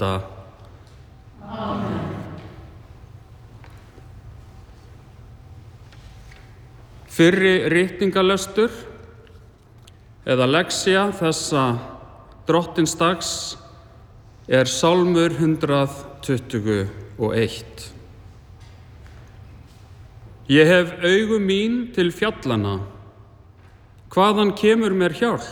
alda. Amen. Fyrri ritningalestur eða lexía þessa Drottinsdags er Sálmur 121. Ég hef augu mín til fjallanna, hvaðan kemur mér hjálp?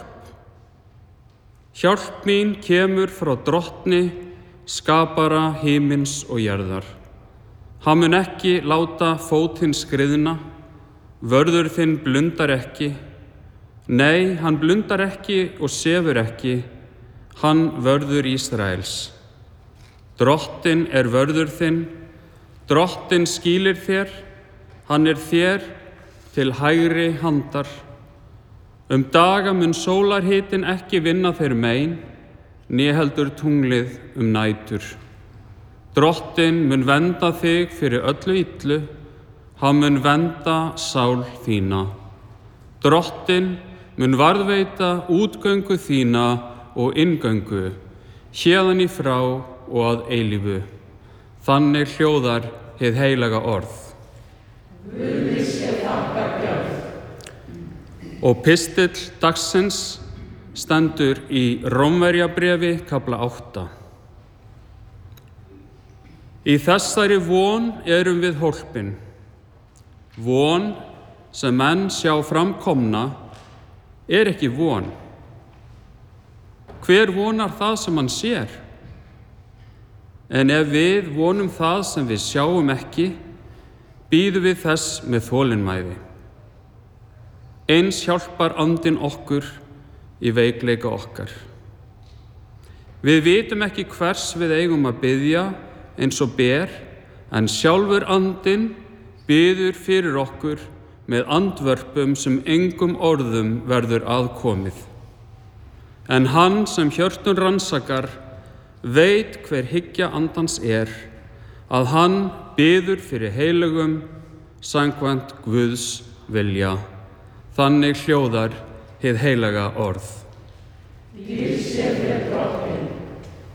Hjálp mín kemur frá Drottni, skapara himins og jarðar. Hann mun ekki láta fótinn skriðna, vörður þinn blundar ekki. Nei, hann blundar ekki og sefur ekki, hann vörður Ísraels. Drottinn er vörður þinn, Drottinn skýlir þér, hann er þér til hægri handar. Daga mun sólarhitinn ekki vinna þér mein, né heldur tunglið nætur. Drottinn mun vernda þig fyrir öllu illu, hann mun vernda sál þína. Drottinn mun varðveita útgöngu þína og inngöngu, héðan í frá og að eilífu. Þannig hljóðar hið heilaga orð. Guði sé þakkargjörð. Og pistill dagsins stendur í Rómverjabréfi kafla 8. Í þessari von erum við hólpin, von sem menn sjá framkomna er ekki von. Hver vonar það sem hann sér? En ef við vonum það sem við sjáum ekki, bíðum við þess með þolinmæði. Eins hjálpar andinn okkur í veikleika okkar. Við vitum ekki hvers við eigum að biðja eins og ber, en sjálfur andinn biður fyrir okkur með andvörpum sem engum orðum verður aðkomið. En hann sem hjörtun rannsakar veit hver hyggja andans er, að hann biður fyrir heilugum samkvæmt Guðs vilja. Þannig hljóðar hið heilaga orð. Dýr sé þér